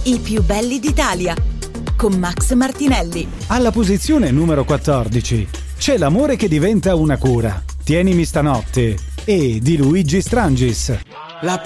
I più belli d'Italia, con Max Martinelli. Alla posizione numero 14 c'è L'amore che diventa una cura, Tienimi stanotte, e di Luigi Strangis.